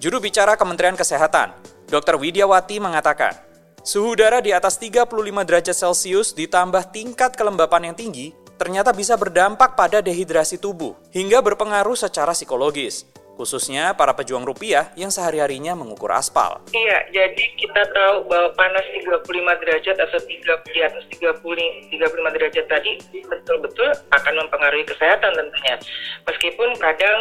Juru bicara Kementerian Kesehatan, Dr. Widiawati mengatakan, suhu udara di atas 35 derajat Celcius ditambah tingkat kelembapan yang tinggi ternyata bisa berdampak pada dehidrasi tubuh hingga berpengaruh secara psikologis, khususnya para pejuang rupiah yang sehari-harinya mengukur aspal. Iya, jadi kita tahu bahwa panas 35 derajat atau di atas 35 derajat tadi betul-betul akan mempengaruhi kesehatan tentunya. Meskipun kadang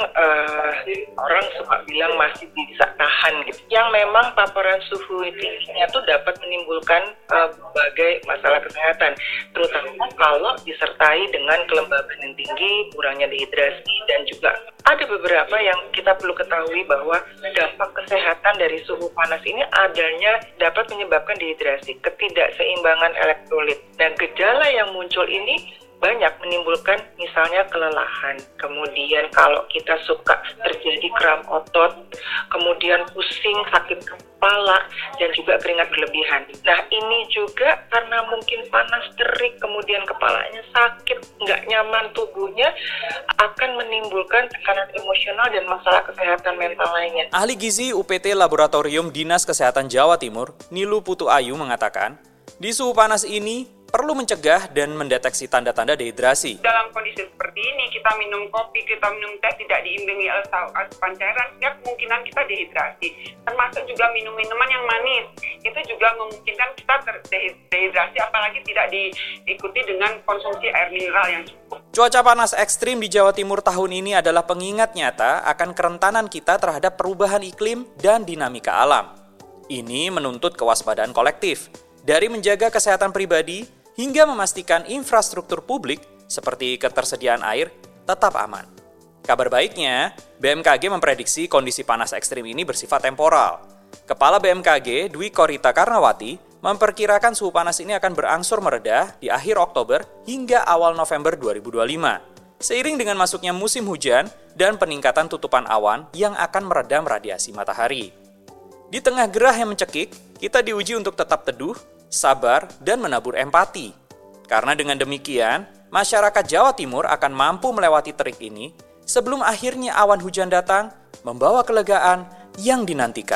orang suka bilang masih bisa tahan gitu. Yang memang paparan suhu tingginya itu dapat menimbulkan berbagai masalah kesehatan, terutama kalau disertai dengan kelembaban yang tinggi, kurangnya dehidrasi, dan juga ada beberapa yang kita perlu ketahui bahwa dampak kesehatan dari suhu panas ini adanya dapat menyebabkan dehidrasi, ketidakseimbangan elektrolit. Dan gejala yang muncul ini banyak menimbulkan misalnya kelelahan, kemudian kalau kita suka terjadi kram otot, kemudian pusing, sakit kepala, dan juga keringat berlebihan. Nah ini juga karena mungkin panas terik, kemudian kepalanya sakit, nggak nyaman tubuhnya, akan menimbulkan tekanan emosional dan masalah kesehatan mental lainnya. Ahli gizi UPT Laboratorium Dinas Kesehatan Jawa Timur, Nilu Putu Ayu mengatakan, di suhu panas ini perlu mencegah dan mendeteksi tanda-tanda dehidrasi. Dalam kondisi seperti ini, kita minum kopi, kita minum teh tidak diimbangi asupan cairan, setiap kemungkinan kita dehidrasi. Termasuk juga minum minuman yang manis, itu juga memungkinkan kita dehidrasi, apalagi tidak diikuti dengan konsumsi air mineral yang cukup. Cuaca panas ekstrim di Jawa Timur tahun ini adalah pengingat nyata akan kerentanan kita terhadap perubahan iklim dan dinamika alam. Ini menuntut kewaspadaan kolektif, dari menjaga kesehatan pribadi hingga memastikan infrastruktur publik seperti ketersediaan air tetap aman. Kabar baiknya, BMKG memprediksi kondisi panas ekstrim ini bersifat temporal. Kepala BMKG, Dwi Korita Karnawati, memperkirakan suhu panas ini akan berangsur mereda di akhir Oktober hingga awal November 2025, seiring dengan masuknya musim hujan dan peningkatan tutupan awan yang akan meredam radiasi matahari. Di tengah gerah yang mencekik, kita diuji untuk tetap teduh, sabar, dan menabur empati. Karena dengan demikian, masyarakat Jawa Timur akan mampu melewati terik ini sebelum akhirnya awan hujan datang membawa kelegaan yang dinantikan.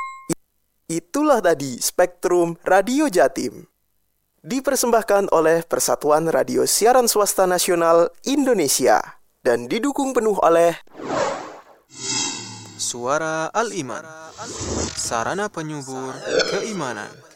Itulah tadi Spektrum Radio Jatim. Dipersembahkan oleh Persatuan Radio Siaran Swasta Nasional Indonesia dan didukung penuh oleh Suara Al-Iman, sarana penyubur keimanan.